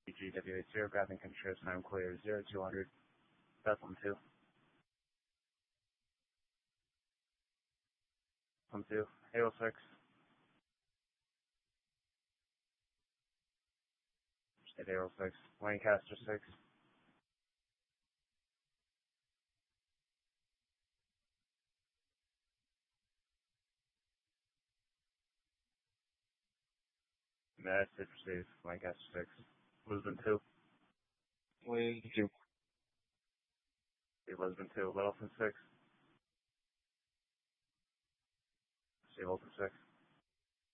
BGWA0, grabbing control, time clear, 0200, Bethlehem 2. Bethlehem 2, Halo 6, State Halo 6, Lancaster 6, Message received, Lancaster 6, Lisbon 2, Wing 2. Lisbon 2, Littleton 6, Littleton 6.